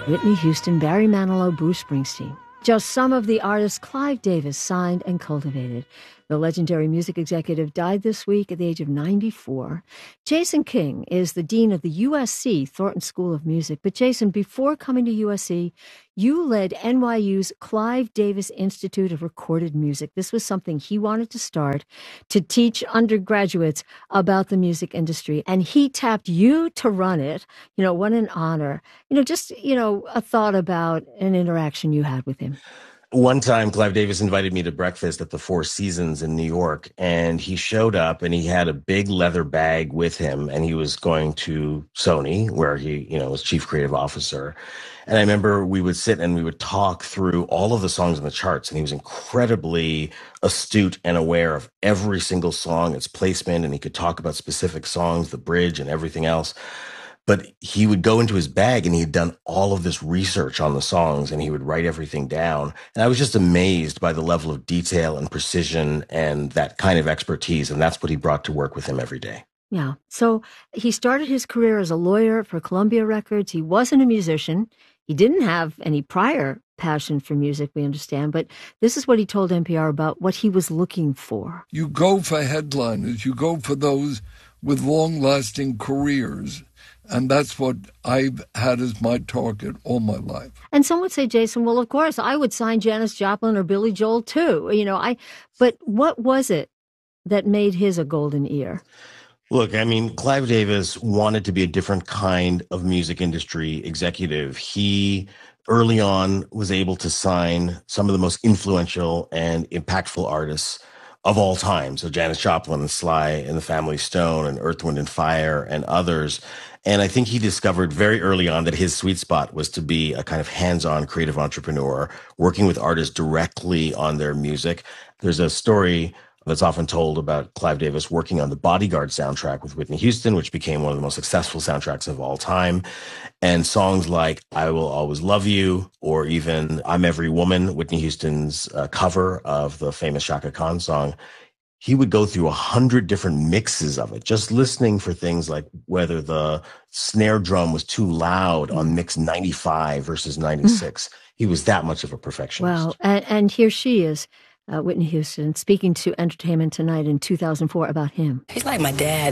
Whitney Houston, Barry Manilow, Bruce Springsteen. Just some of the artists Clive Davis signed and cultivated. The legendary music executive died this week at the age of 94. Jason King is the dean of the USC Thornton School of Music. But Jason, before coming to USC, you led NYU's Clive Davis Institute of Recorded Music. This was something he wanted to start to teach undergraduates about the music industry. And he tapped you to run it. What an honor. Just a thought about an interaction you had with him. One time, Clive Davis invited me to breakfast at the Four Seasons in New York, and he showed up and he had a big leather bag with him, and he was going to Sony, where he, was chief creative officer. And I remember we would sit and we would talk through all of the songs on the charts, and he was incredibly astute and aware of every single song, its placement, and he could talk about specific songs, the bridge and everything else. But he would go into his bag and he had done all of this research on the songs and he would write everything down. And I was just amazed by the level of detail and precision and that kind of expertise. And that's what he brought to work with him every day. Yeah. So he started his career as a lawyer for Columbia Records. He wasn't a musician. He didn't have any prior passion for music, we understand. But this is what he told NPR about what he was looking for. You go for headliners. You go for those with long-lasting careers. And that's what I've had as my target all my life. And some would say, Jason, well, of course, I would sign Janis Joplin or Billy Joel too. But what was it that made his a golden ear? Look, Clive Davis wanted to be a different kind of music industry executive. He early on was able to sign some of the most influential and impactful artists of all time. So Janis Joplin and Sly and the Family Stone and Earth, Wind and Fire and others. And I think he discovered very early on that his sweet spot was to be a kind of hands-on creative entrepreneur, working with artists directly on their music. There's a story that's often told about Clive Davis working on the Bodyguard soundtrack with Whitney Houston, which became one of the most successful soundtracks of all time. And songs like I Will Always Love You, or even I'm Every Woman, Whitney Houston's cover of the famous Chaka Khan song, he would go through 100 different mixes of it, just listening for things like whether the snare drum was too loud on mix 95 versus 96. He was that much of a perfectionist. Wow. And here she is, Whitney Houston, speaking to Entertainment Tonight in 2004 about him. He's like my dad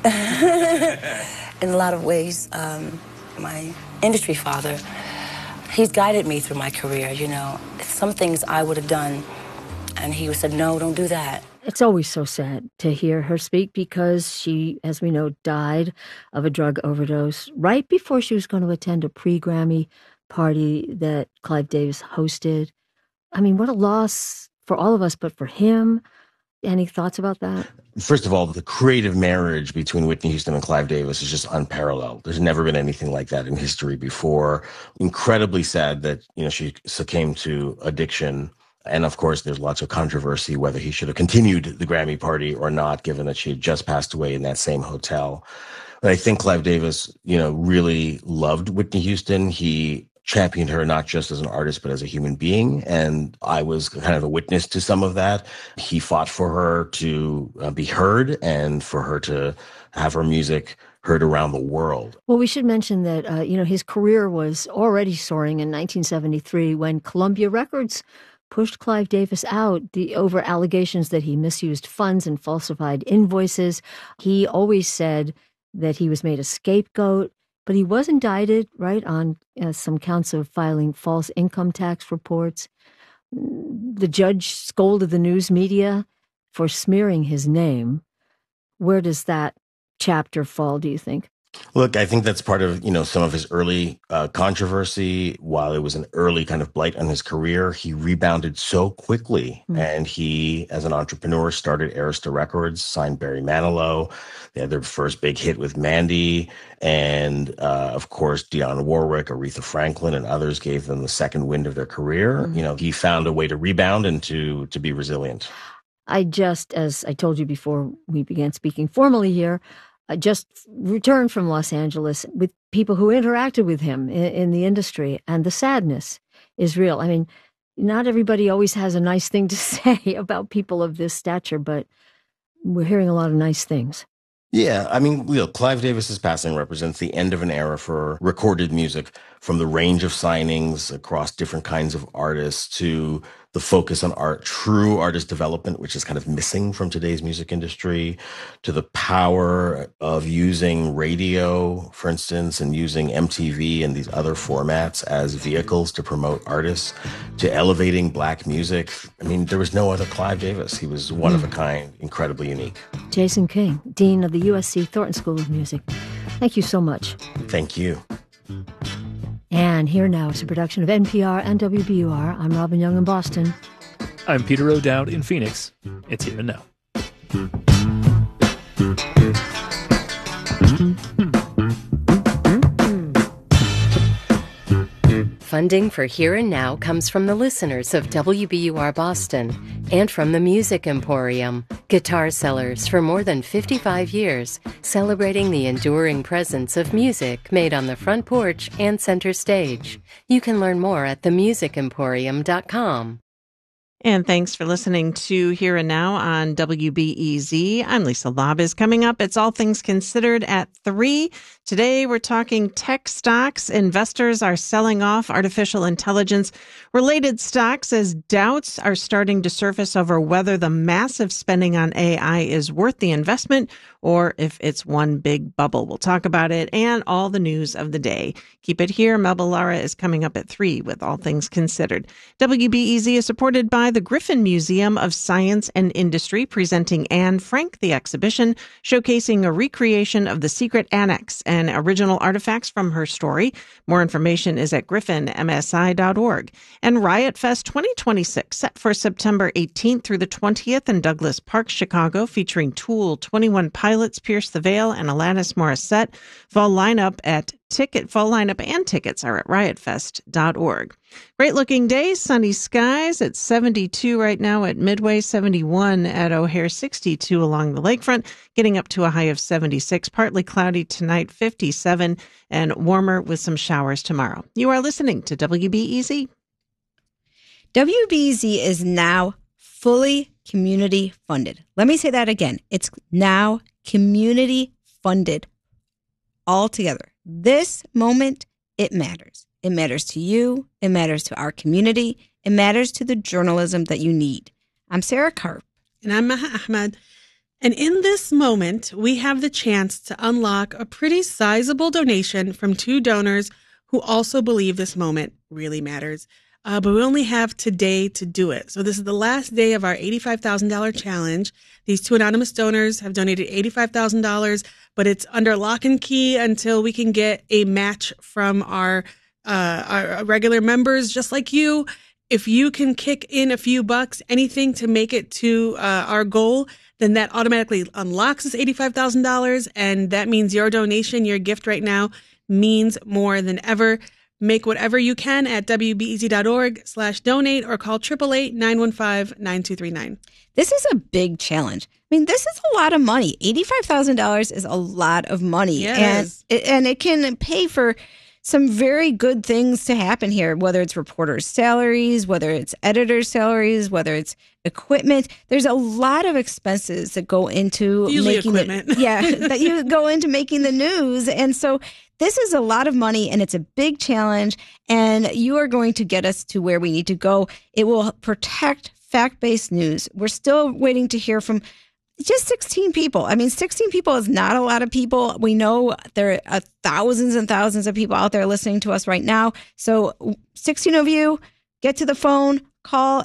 in a lot of ways. My industry father, he's guided me through my career, Some things I would have done, and he said, no, don't do that. It's always so sad to hear her speak because she, as we know, died of a drug overdose right before she was going to attend a pre-Grammy party that Clive Davis hosted. What a loss for all of us, but for him. Any thoughts about that? First of all, the creative marriage between Whitney Houston and Clive Davis is just unparalleled. There's never been anything like that in history before. Incredibly sad that, she succumbed to addiction. And of course, there's lots of controversy whether he should have continued the Grammy party or not, given that she had just passed away in that same hotel. But I think Clive Davis, really loved Whitney Houston. He championed her not just as an artist, but as a human being. And I was kind of a witness to some of that. He fought for her to be heard and for her to have her music heard around the world. Well, we should mention that, his career was already soaring in 1973 when Columbia Records pushed Clive Davis out over allegations that he misused funds and falsified invoices. He always said that he was made a scapegoat, but he was indicted, right, on some counts of filing false income tax reports. The judge scolded the news media for smearing his name. Where does that chapter fall, do you think? Look, I think that's part of, some of his early controversy. While it was an early kind of blight on his career, he rebounded so quickly. And he, as an entrepreneur, started Arista Records, signed Barry Manilow. They had their first big hit with Mandy. And, of course, Dionne Warwick, Aretha Franklin, and others gave them the second wind of their career. He found a way to rebound and to be resilient. As I told you before we began speaking formally here, I just returned from Los Angeles with people who interacted with him in the industry, and the sadness is real. Not everybody always has a nice thing to say about people of this stature, but we're hearing a lot of nice things. Yeah, I mean, Clive Davis's passing represents the end of an era for recorded music, from the range of signings across different kinds of artists to the focus on true artist development, which is kind of missing from today's music industry, to the power of using radio, for instance, and using MTV and these other formats as vehicles to promote artists, to elevating Black music. I mean, there was no other Clive Davis. He was one of a kind, incredibly unique. Jason King, Dean of the USC Thornton School of Music. Thank you so much. Thank you. And Here Now is a production of NPR and WBUR. I'm Robin Young in Boston. I'm Peter O'Dowd in Phoenix. It's Here and Now. Funding for Here and Now comes from the listeners of WBUR Boston and from the Music Emporium, guitar sellers for more than 55 years, celebrating the enduring presence of music made on the front porch and center stage. You can learn more at themusicemporium.com. And thanks for listening to Here and Now on WBEZ. I'm Lisa Labuz. Coming up, it's All Things Considered at 3. Today, we're talking tech stocks. Investors are selling off artificial intelligence-related stocks as doubts are starting to surface over whether the massive spending on AI is worth the investment or if it's one big bubble. We'll talk about it and all the news of the day. Keep it here. Melba Lara is coming up at 3 with All Things Considered. WBEZ is supported by the Griffin Museum of Science and Industry, presenting Anne Frank, the exhibition, showcasing a recreation of the secret annex and original artifacts from her story. More information is at griffinmsi.org. And Riot Fest 2026, set for September 18th through the 20th in Douglas Park, Chicago, featuring Tool, 21 Pilots, Pierce the Veil, and Alanis Morissette. Fall lineup and tickets are at riotfest.org. Great looking day, sunny skies at 72 right now at Midway, 71 at O'Hare, 62 along the lakefront, getting up to a high of 76. Partly cloudy tonight, 57, and warmer with some showers tomorrow. You are listening to WBEZ. WBEZ is now fully community funded. Let me say that again. It's now community funded altogether. This moment, it matters. It matters to you. It matters to our community. It matters to the journalism that you need. I'm Sarah Karp. And I'm Maha Ahmed. And in this moment, we have the chance to unlock a pretty sizable donation from 2 donors who also believe this moment really matters. But we only have today to do it. So this is the last day of our $85,000 challenge. These 2 anonymous donors have donated $85,000, but it's under lock and key until we can get a match from our regular members, just like you. If you can kick in a few bucks, anything to make it to our goal, then that automatically unlocks this $85,000. And that means your donation, your gift right now means more than ever. Make whatever you can at WBEZ.org/donate or call 888-915-9239. This is a big challenge. I mean, this is a lot of money. $85,000 is a lot of money. Yes. And it can pay for some very good things to happen here, whether it's reporters' salaries, whether it's editors' salaries, whether it's equipment. There's a lot of expenses that go into making equipment. that you go into making the news. And so this is a lot of money, and it's a big challenge, and you are going to get us to where we need to go. It will protect fact-based news. We're still waiting to hear from just 16 people. I mean, 16 people is not a lot of people. We know there are thousands and thousands of people out there listening to us right now. So 16 of you, get to the phone, call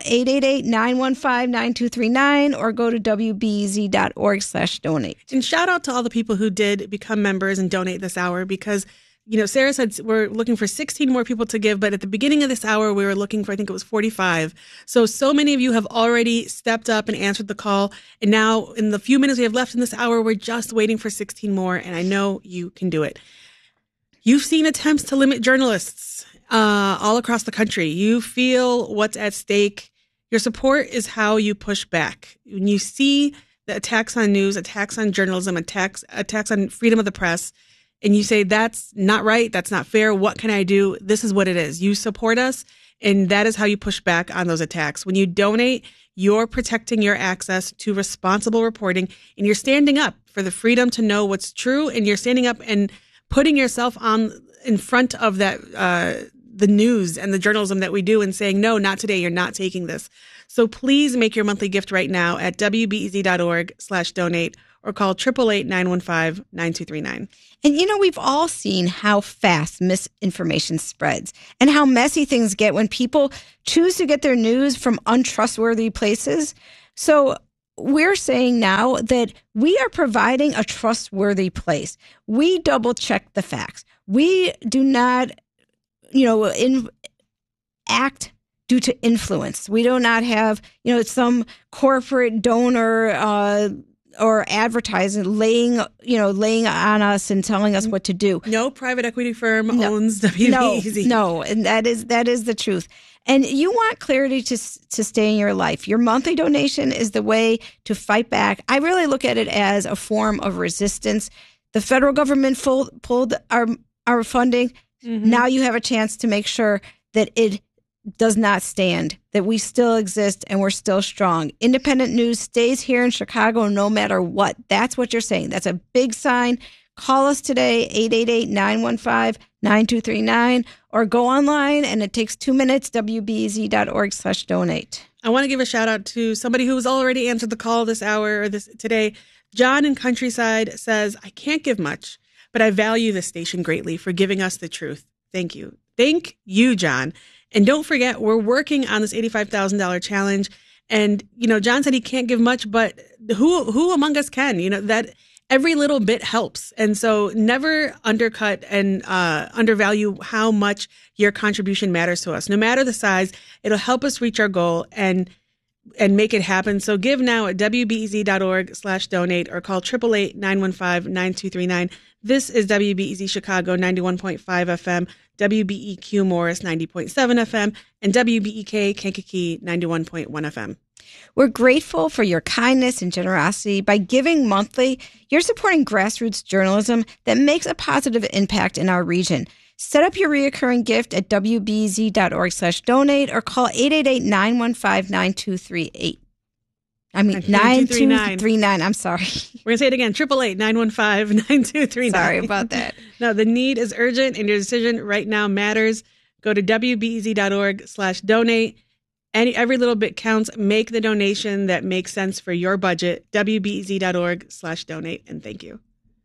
888-915-9239 or go to WBEZ.org/donate. And shout out to all the people who did become members and donate this hour because, you know, Sarah said we're looking for 16 more people to give, but at the beginning of this hour, we were looking for, I think it was 45. So many of you have already stepped up and answered the call. And now in the few minutes we have left in this hour, we're just waiting for 16 more. And I know you can do it. You've seen attempts to limit journalists all across the country. You feel what's at stake. Your support is how you push back. When you see the attacks on news, attacks on journalism, attacks on freedom of the press, and you say, that's not right, that's not fair, what can I do? This is what it is. You support us, and that is how you push back on those attacks. When you donate, you're protecting your access to responsible reporting, and you're standing up for the freedom to know what's true, and you're standing up and putting yourself in front of that the news and the journalism that we do and saying, no, not today, you're not taking this. So please make your monthly gift right now at wbez.org/donate or call 888-915-9239. And we've all seen how fast misinformation spreads and how messy things get when people choose to get their news from untrustworthy places. So we're saying now that we are providing a trustworthy place. We double check the facts. We do not, act due to influence. We do not have, some corporate donor or advertising laying on us and telling us what to do. No private equity firm owns WBEZ. No, and that is the truth. And you want clarity to stay in your life. Your monthly donation is the way to fight back. I really look at it as a form of resistance. The federal government pulled our funding. Mm-hmm. Now you have a chance to make sure that it does not stand, that we still exist and we're still strong. Independent news stays here in Chicago no matter what. That's what you're saying. That's a big sign. Call us today, 888-915-9239, or go online, and it takes 2 minutes, wbez.org/donate. I want to give a shout out to somebody who has already answered the call this hour or today. John in Countryside says, I can't give much, but I value this station greatly for giving us the truth. Thank you. Thank you, John. And don't forget, we're working on this $85,000 challenge. And, John said he can't give much, but who among us can? That every little bit helps. And so never undercut and undervalue how much your contribution matters to us. No matter the size, it'll help us reach our goal and make it happen. So give now at wbez.org/donate or call 888-915-9239. This is WBEZ Chicago 91.5 FM, WBEQ Morris 90.7 FM, and WBEK Kankakee 91.1 FM. We're grateful for your kindness and generosity. By giving monthly, you're supporting grassroots journalism that makes a positive impact in our region. Set up your recurring gift at wbez.org/donate or call 888-915-9238. 9239. I'm sorry. We're going to say it again. 888-915-9239. Sorry about that. No, the need is urgent and your decision right now matters. Go to wbez.org/donate. Every little bit counts. Make the donation that makes sense for your budget. wbez.org/donate. And thank you.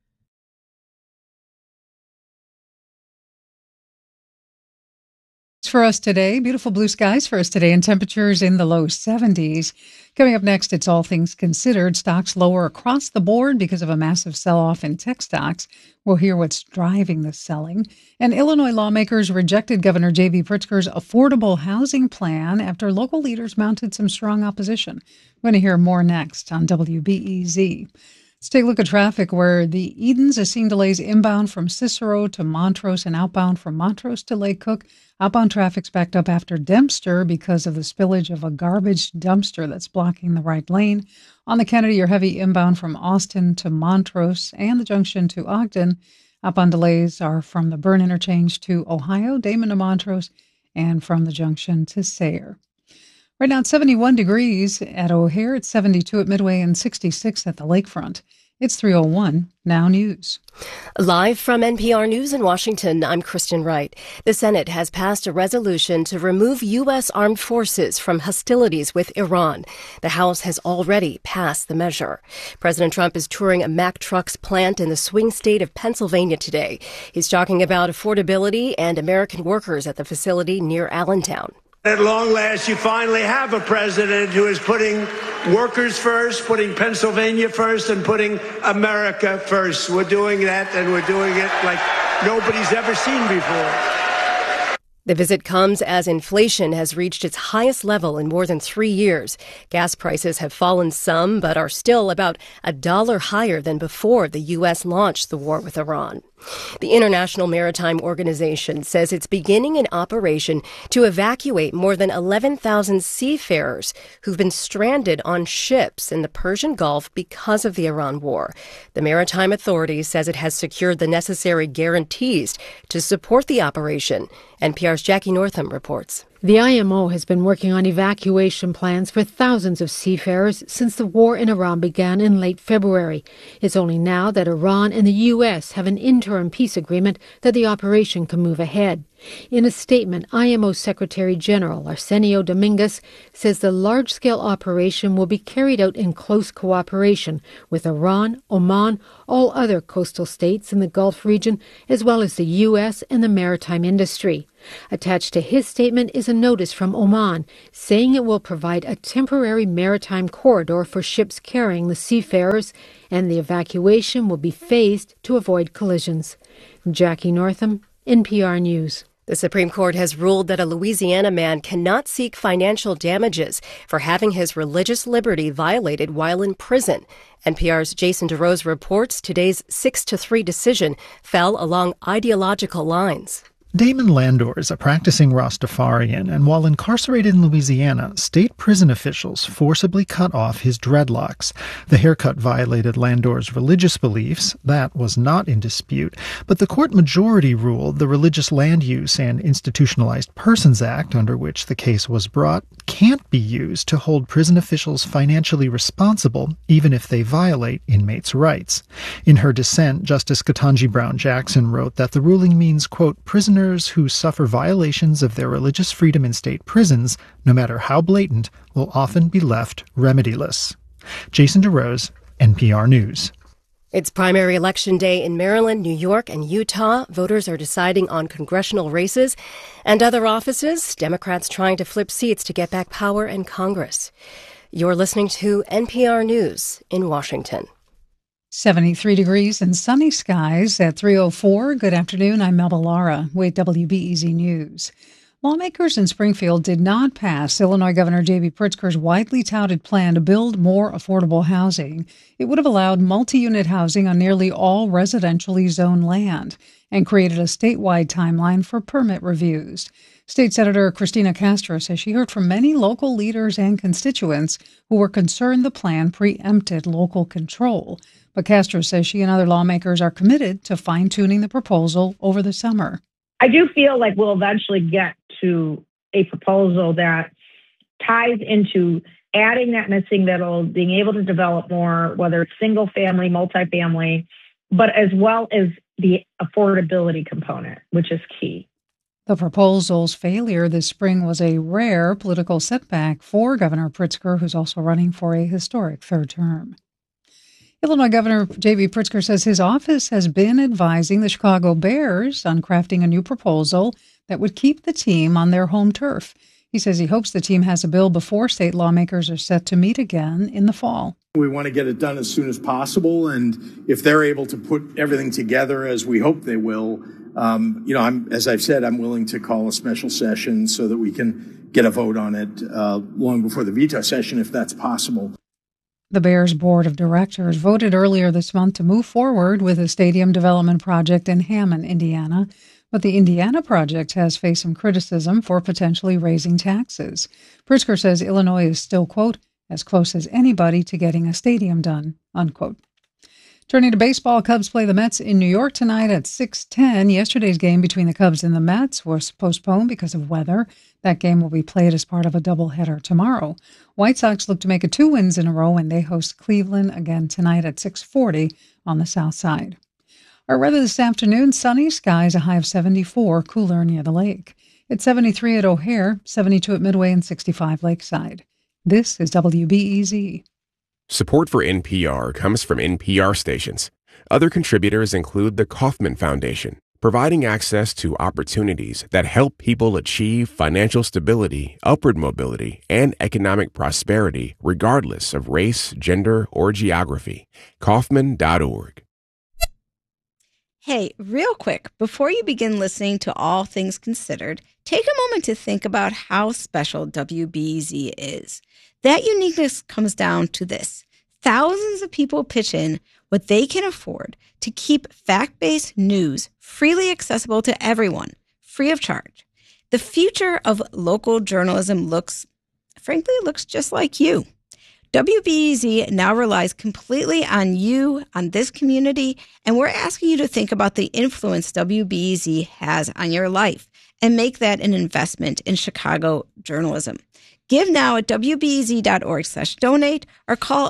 For us today, beautiful blue skies for us today and temperatures in the low 70s. Coming up next, it's All Things Considered. Stocks lower across the board because of a massive sell-off in tech stocks. We'll hear what's driving the selling. And Illinois lawmakers rejected Governor J.B. Pritzker's affordable housing plan after local leaders mounted some strong opposition. We're going to hear more next on WBEZ. Let's take a look at traffic where the Edens is seeing delays inbound from Cicero to Montrose and outbound from Montrose to Lake Cook. Outbound traffic's backed up after Dempster because of the spillage of a garbage dumpster that's blocking the right lane. On the Kennedy, you're heavy inbound from Austin to Montrose and the junction to Ogden. Outbound delays are from the Byrne interchange to Ohio, Damon to Montrose, and from the junction to Sayre. Right now it's 71 degrees at O'Hare, it's 72 at Midway, and 66 at the lakefront. It's 3:01 Now News. Live from NPR News in Washington, I'm Kristen Wright. The Senate has passed a resolution to remove U.S. armed forces from hostilities with Iran. The House has already passed the measure. President Trump is touring a Mack Trucks plant in the swing state of Pennsylvania today. He's talking about affordability and American workers at the facility near Allentown. At long last, you finally have a president who is putting workers first, putting Pennsylvania first, and putting America first. We're doing that, and we're doing it like nobody's ever seen before. The visit comes as inflation has reached its highest level in more than 3 years. Gas prices have fallen some, but are still about $1 higher than before the U.S. launched the war with Iran. The International Maritime Organization says it's beginning an operation to evacuate more than 11,000 seafarers who've been stranded on ships in the Persian Gulf because of the Iran war. The Maritime Authority says it has secured the necessary guarantees to support the operation. NPR's Jackie Northam reports. The IMO has been working on evacuation plans for thousands of seafarers since the war in Iran began in late February. It's only now that Iran and the U.S. have an interim peace agreement that the operation can move ahead. In a statement, IMO Secretary General Arsenio Dominguez says the large-scale operation will be carried out in close cooperation with Iran, Oman, all other coastal states in the Gulf region, as well as the U.S. and the maritime industry. Attached to his statement is a notice from Oman saying it will provide a temporary maritime corridor for ships carrying the seafarers, and the evacuation will be phased to avoid collisions. Jackie Northam, NPR News. The Supreme Court has ruled that a Louisiana man cannot seek financial damages for having his religious liberty violated while in prison. NPR's Jason DeRose reports today's 6-3 decision fell along ideological lines. Damon Landor is a practicing Rastafarian, and while incarcerated in Louisiana, state prison officials forcibly cut off his dreadlocks. The haircut violated Landor's religious beliefs. That was not in dispute, but the court majority ruled the Religious Land Use and Institutionalized Persons Act, under which the case was brought, can't be used to hold prison officials financially responsible, even if they violate inmates' rights. In her dissent, Justice Ketanji Brown Jackson wrote that the ruling means, quote, prisoners who suffer violations of their religious freedom in state prisons, no matter how blatant, will often be left remediless. Jason DeRose, NPR News. It's primary election day in Maryland, New York, and Utah. Voters are deciding on congressional races and other offices. Democrats trying to flip seats to get back power in Congress. You're listening to NPR News in Washington. 73 degrees and sunny skies at 3:04. Good afternoon. I'm Melba Lara with WBEZ News. Lawmakers in Springfield did not pass Illinois Governor J.B. Pritzker's widely touted plan to build more affordable housing. It would have allowed multi-unit housing on nearly all residentially zoned land and created a statewide timeline for permit reviews. State Senator Christina Castro says she heard from many local leaders and constituents who were concerned the plan preempted local control. But Castro says she and other lawmakers are committed to fine-tuning the proposal over the summer. I do feel like we'll eventually get to a proposal that ties into adding that missing middle, being able to develop more, whether it's single family, multifamily, but as well as the affordability component, which is key. The proposal's failure this spring was a rare political setback for Governor Pritzker, who's also running for a historic third term. Illinois Governor J.B. Pritzker says his office has been advising the Chicago Bears on crafting a new proposal that would keep the team on their home turf. He says he hopes the team has a bill before state lawmakers are set to meet again in the fall. We want to get it done as soon as possible, and if they're able to put everything together as we hope they will, as I've said, I'm willing to call a special session so that we can get a vote on it long before the veto session, if that's possible. The Bears Board of Directors voted earlier this month to move forward with a stadium development project in Hammond, Indiana. But the Indiana project has faced some criticism for potentially raising taxes. Pritzker says Illinois is still, quote, as close as anybody to getting a stadium done, unquote. Turning to baseball, Cubs play the Mets in New York tonight at 6:10. Yesterday's game between the Cubs and the Mets was postponed because of weather. That game will be played as part of a doubleheader tomorrow. White Sox look to make it 2 wins in a row when they host Cleveland again tonight at 6:40 on the south side. Our weather this afternoon, sunny skies, a high of 74, cooler near the lake. It's 73 at O'Hare, 72 at Midway, and 65 Lakeside. This is WBEZ. Support for NPR comes from NPR stations. Other contributors include the Kauffman Foundation, providing access to opportunities that help people achieve financial stability, upward mobility, and economic prosperity regardless of race, gender, or geography. Kauffman.org. Hey, real quick, before you begin listening to All Things Considered, take a moment to think about how special WBEZ is. That uniqueness comes down to this. Thousands of people pitch in what they can afford to keep fact-based news freely accessible to everyone, free of charge. The future of local journalism looks just like you. WBEZ now relies completely on you, on this community, and we're asking you to think about the influence WBEZ has on your life and make that an investment in Chicago journalism. Give now at WBEZ.org/donate or call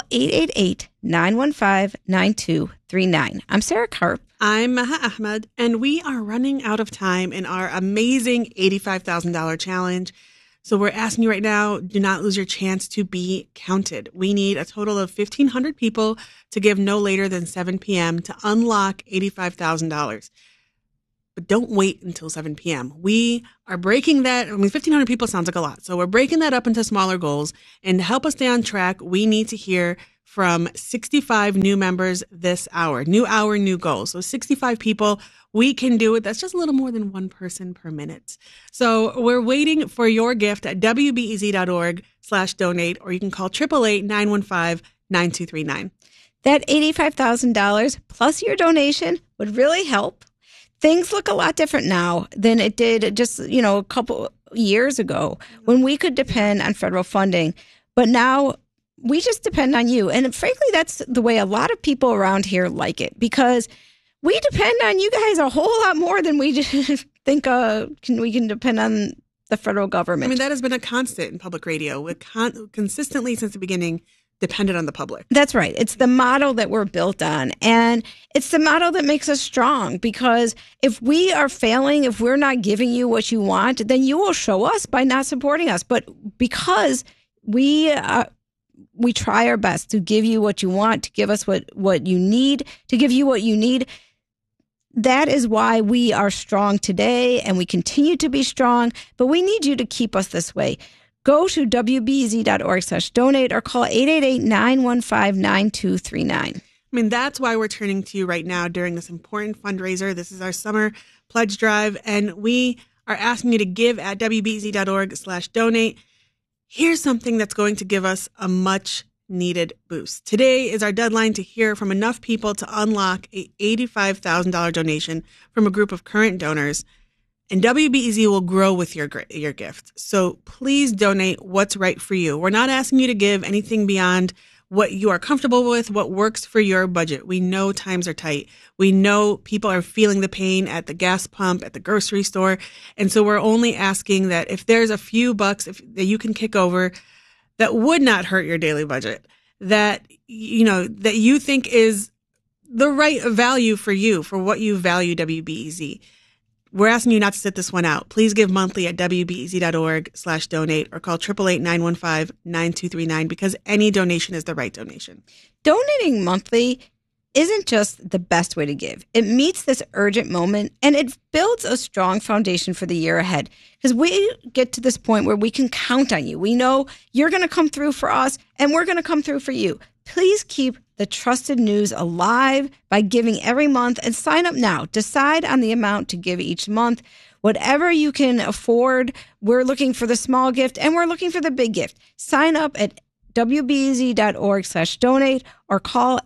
888-915-9239. I'm Sarah Karp. I'm Maha Ahmed, and we are running out of time in our amazing $85,000 challenge. So we're asking you right now, do not lose your chance to be counted. We need a total of 1,500 people to give no later than 7 p.m. to unlock $85,000. But don't wait until 7 p.m. We are breaking that. 1,500 people sounds like a lot. So we're breaking that up into smaller goals. And to help us stay on track, we need to hear from 65 new members this hour. New hour, new goals. So 65 people. We can do it. That's just a little more than one person per minute. So we're waiting for your gift at WBEZ.org/donate, or you can call 888-915-9239. That $85,000 plus your donation would really help. Things look a lot different now than it did just, a couple years ago when we could depend on federal funding. But now we just depend on you. And frankly, that's the way a lot of people around here like it, because we depend on you guys a whole lot more than we just think we can depend on the federal government. That has been a constant in public radio. We've consistently since the beginning depended on the public. That's right. It's the model that we're built on. And it's the model that makes us strong, because if we are failing, if we're not giving you what you want, then you will show us by not supporting us. But because we try our best to give you what you want, to give us what you need, to give you what you need, that is why we are strong today, and we continue to be strong. But we need you to keep us this way. Go to WBEZ.org/donate or call 888-915-9239. That's why we're turning to you right now during this important fundraiser. This is our summer pledge drive, and we are asking you to give at WBEZ.org/donate. Here's something that's going to give us a much needed boost. Today is our deadline to hear from enough people to unlock a $85,000 donation from a group of current donors. And WBEZ will grow with your gift. So please donate what's right for you. We're not asking you to give anything beyond what you are comfortable with, what works for your budget. We know times are tight. We know people are feeling the pain at the gas pump, at the grocery store. And so we're only asking that if there's a few bucks that you can kick over that would not hurt your daily budget, that you think is the right value for you, for what you value WBEZ. We're asking you not to sit this one out. Please give monthly at WBEZ.org/donate or call 888-915-9239, because any donation is the right donation. Donating monthly isn't just the best way to give. It meets this urgent moment, and it builds a strong foundation for the year ahead, because we get to this point where we can count on you. We know you're going to come through for us, and we're going to come through for you. Please keep the trusted news alive by giving every month, and sign up now. Decide on the amount to give each month. Whatever you can afford. We're looking for the small gift, and we're looking for the big gift. Sign up at WBEZ.org/donate or call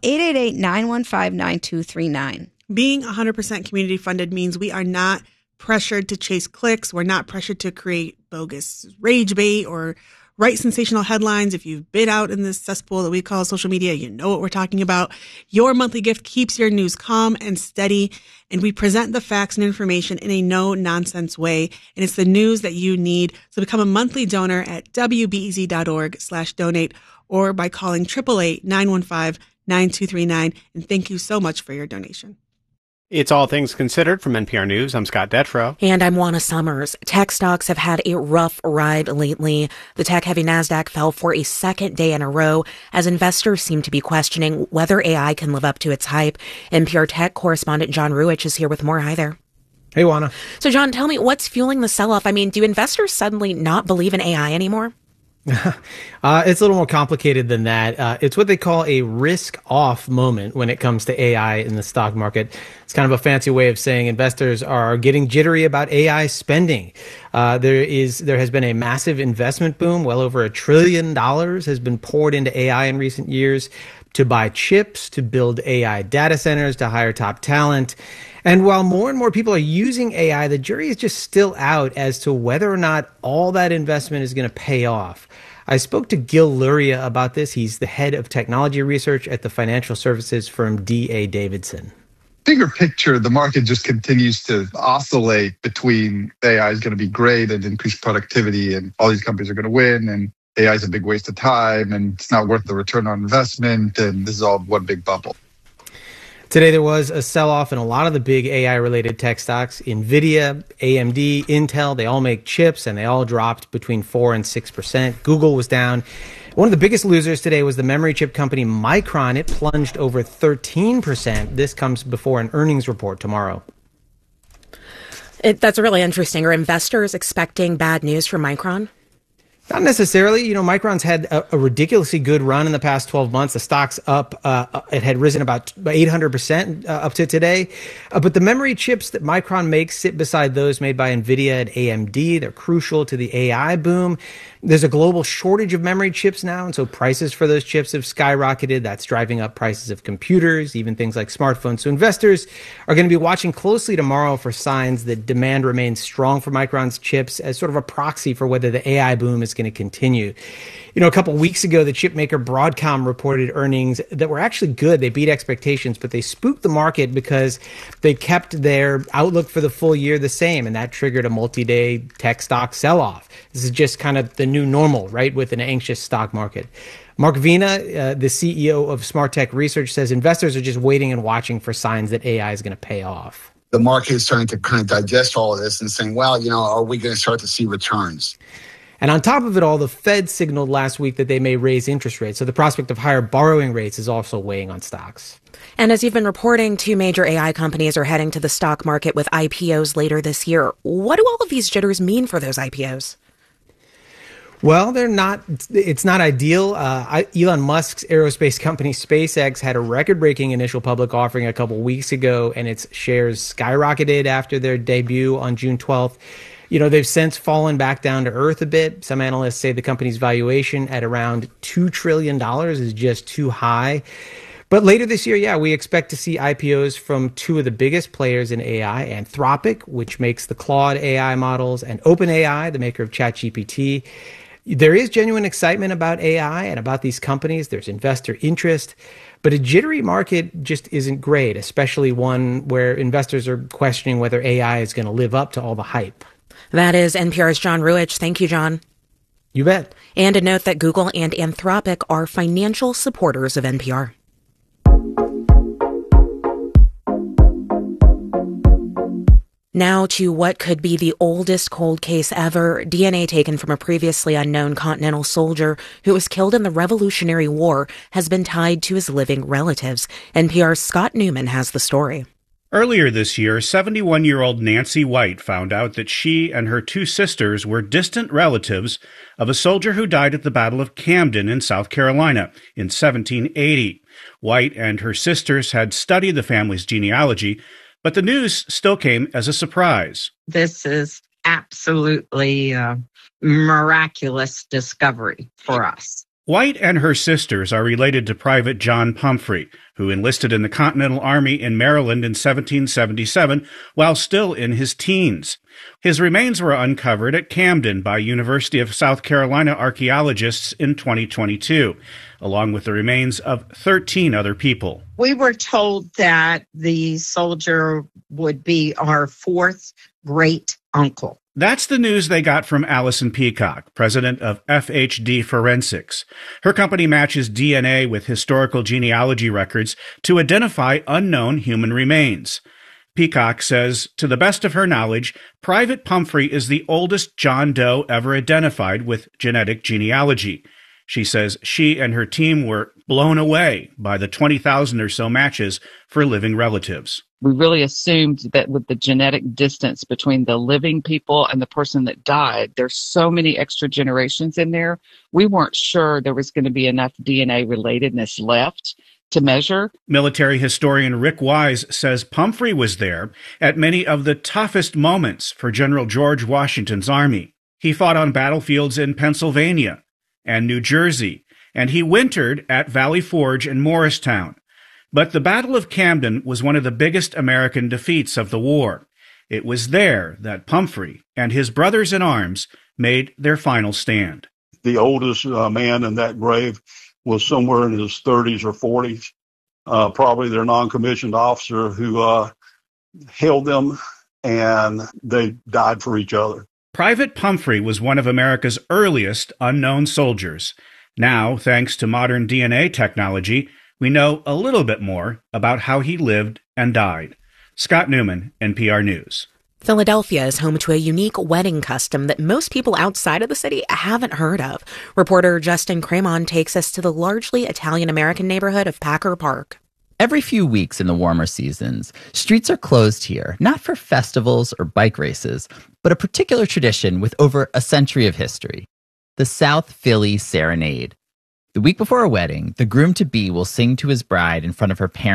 888-915-9239. Being 100% community funded means we are not pressured to chase clicks. We're not pressured to create bogus rage bait or write sensational headlines. If you've been out in this cesspool that we call social media, you know what we're talking about. Your monthly gift keeps your news calm and steady, and we present the facts and information in a no-nonsense way, and it's the news that you need. So become a monthly donor at WBEZ.org/donate or by calling 888-915-9239, and thank you so much for your donation. It's All Things Considered from NPR News. I'm Scott Detrow. And I'm Juana Summers. Tech stocks have had a rough ride lately. The tech-heavy NASDAQ fell for a second day in a row as investors seem to be questioning whether AI can live up to its hype. NPR Tech correspondent John Ruich is here with more. Hi there. Hey, Juana. So, John, tell me, what's fueling the sell-off? Do investors suddenly not believe in AI anymore? It's a little more complicated than that. It's what they call a risk-off moment when it comes to AI in the stock market. It's kind of a fancy way of saying investors are getting jittery about AI spending. There has been a massive investment boom. Well over $1 trillion has been poured into AI in recent years. to buy chips, to build AI data centers, to hire top talent. And while more and more people are using AI, the jury is just still out as to whether or not all that investment is going to pay off. I spoke to Gil Luria about this. He's the head of technology research at the financial services firm D.A. Davidson. Bigger picture, the market just continues to oscillate between AI is going to be great and increase productivity and all these companies are going to win and AI is a big waste of time and it's not worth the return on investment and this is all one big bubble. Today, there was a sell-off in a lot of the big AI-related tech stocks. NVIDIA, AMD, Intel, they all make chips, and they all dropped between 4% and 6%. Google was down. One of the biggest losers today was the memory chip company Micron. It plunged over 13%. This comes before an earnings report tomorrow. That's really interesting. Are investors expecting bad news from Micron? Not necessarily. You know, Micron's had a ridiculously good run in the past 12 months. The stock's up. It had risen about 800% up to today. But the memory chips that Micron makes sit beside those made by NVIDIA and AMD. They're crucial to the AI boom. There's a global shortage of memory chips now, and so prices for those chips have skyrocketed. That's driving up prices of computers, even things like smartphones. So investors are going to be watching closely tomorrow for signs that demand remains strong for Micron's chips as sort of a proxy for whether the AI boom is going to continue. You know, a couple of weeks ago, the chip maker Broadcom reported earnings that were actually good. They beat expectations, but they spooked the market because they kept their outlook for the full year the same, and that triggered a multi-day tech stock sell-off. This is just kind of the new normal, right, with an anxious stock market. Mark Vina, the CEO of Smart Tech Research, says investors are just waiting and watching for signs that AI is going to pay off. The market is starting to kind of digest all of this and saying, well, you know, are we going to start to see returns? And on top of it all, the Fed signaled last week that they may raise interest rates. So the prospect of higher borrowing rates is also weighing on stocks. And as you've been reporting, 2 major AI companies are heading to the stock market with IPOs later this year. What do all of these jitters mean for those IPOs? Well, it's not ideal. Elon Musk's aerospace company SpaceX had a record-breaking initial public offering a couple weeks ago, and its shares skyrocketed after their debut on June 12th. You know, they've since fallen back down to earth a bit. Some analysts say the company's valuation at around $2 trillion is just too high. But later this year, we expect to see IPOs from 2 of the biggest players in AI, Anthropic, which makes the Claude AI models, and OpenAI, the maker of ChatGPT. There is genuine excitement about AI and about these companies. There's investor interest. But a jittery market just isn't great, especially one where investors are questioning whether AI is going to live up to all the hype. That is NPR's John Ruwitch. Thank you, John. You bet. And a note that Google and Anthropic are financial supporters of NPR. Now to what could be the oldest cold case ever. DNA taken from a previously unknown Continental soldier who was killed in the Revolutionary War has been tied to his living relatives. NPR's Scott Newman has the story. Earlier this year, 71-year-old Nancy White found out that she and her 2 sisters were distant relatives of a soldier who died at the Battle of Camden in South Carolina in 1780. White and her sisters had studied the family's genealogy, but the news still came as a surprise. This is absolutely a miraculous discovery for us. White and her sisters are related to Private John Pumphrey, who enlisted in the Continental Army in Maryland in 1777 while still in his teens. His remains were uncovered at Camden by University of South Carolina archaeologists in 2022, along with the remains of 13 other people. We were told that the soldier would be our 4th great uncle. That's the news they got from Allison Peacock, president of FHD Forensics. Her company matches DNA with historical genealogy records to identify unknown human remains. Peacock says, to the best of her knowledge, Private Pumphrey is the oldest John Doe ever identified with genetic genealogy. She says she and her team were blown away by the 20,000 or so matches for living relatives. We really assumed that with the genetic distance between the living people and the person that died, there's so many extra generations in there. We weren't sure there was going to be enough DNA relatedness left to measure. Military historian Rick Wise says Pumphrey was there at many of the toughest moments for General George Washington's army. He fought on battlefields in Pennsylvania and New Jersey and he wintered at Valley Forge in Morristown. But the Battle of Camden was one of the biggest American defeats of the war. It was there that Pumphrey and his brothers in arms made their final stand. The oldest man in that grave was somewhere in his 30s or 40s, probably their non-commissioned officer who held them, and they died for each other. Private Pumphrey was one of America's earliest unknown soldiers. Now, thanks to modern DNA technology, we know a little bit more about how he lived and died. Scott Newman, NPR News. Philadelphia is home to a unique wedding custom that most people outside of the city haven't heard of. Reporter Justin Cremon takes us to the largely Italian-American neighborhood of Packer Park. Every few weeks in the warmer seasons, streets are closed here, not for festivals or bike races, but a particular tradition with over a century of history, the South Philly Serenade. The week before a wedding, the groom-to-be will sing to his bride in front of her parents